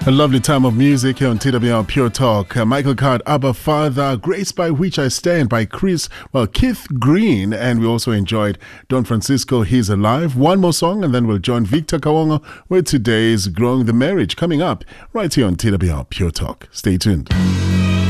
A lovely time of music here on TWR Pure Talk. Michael Card, Abba Father, Grace by Which I Stand by Keith Green. And we also enjoyed Don Francisco, He's Alive. One more song and then we'll join Victor Kawongo with today's Growing the Marriage coming up right here on TWR Pure Talk. Stay tuned.